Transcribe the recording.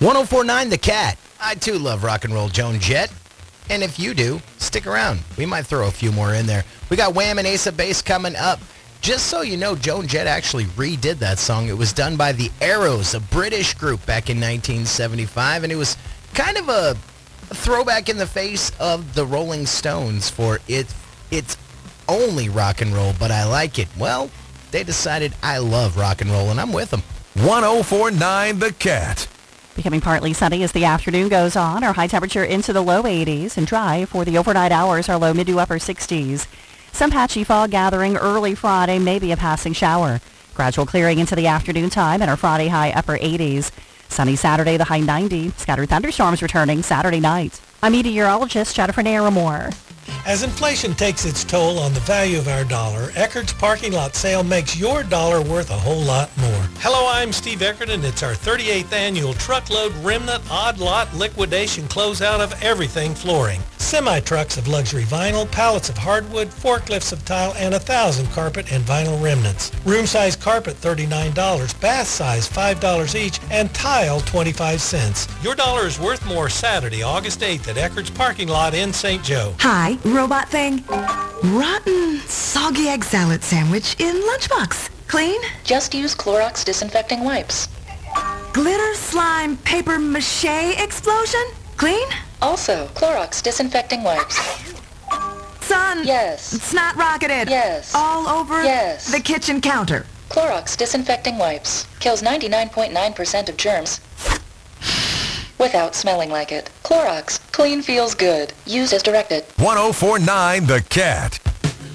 1049 The Cat. I too love rock and roll Joan Jett. And if you do, stick around. We might throw a few more in there. We got Wham and Ace of Base coming up. Just so you know, Joan Jett actually redid that song. It was done by the Arrows, a British group back in 1975. And it was kind of a throwback in the face of the Rolling Stones for it's only rock and roll, but I like it. Well, they decided I love rock and roll, and I'm with them. 1049 The Cat. Becoming partly sunny as the afternoon goes on. Our high temperature into the low 80s and dry for the overnight hours. Our low mid to upper 60s. Some patchy fog gathering early Friday, maybe a passing shower. Gradual clearing into the afternoon time and our Friday high upper 80s. Sunny Saturday, the high 90. Scattered thunderstorms returning Saturday night. I'm meteorologist Jennifer Naramore. As inflation takes its toll on the value of our dollar, Eckert's parking lot sale makes your dollar worth a whole lot more. Hello, I'm Steve Eckert, and it's our 38th annual Truckload Remnant Odd Lot Liquidation Closeout of everything flooring. Semi-trucks of luxury vinyl, pallets of hardwood, forklifts of tile, and 1,000 carpet and vinyl remnants. Room-size carpet, $39, bath size, $5 each, and tile, 25 cents. Your dollar is worth more Saturday, August 8th at Eckert's parking lot in St. Joe. Hi, robot thing. Rotten, soggy egg salad sandwich in lunchbox. Clean? Just use Clorox disinfecting wipes. Glitter slime paper mache explosion? Clean? Also, Clorox disinfecting wipes. Son. Yes. Snot rocketed. Yes. All over Yes. the kitchen counter. Clorox disinfecting wipes. Kills 99.9% of germs without smelling like it. Clorox. Clean feels good. Used as directed. 1049 The Cat.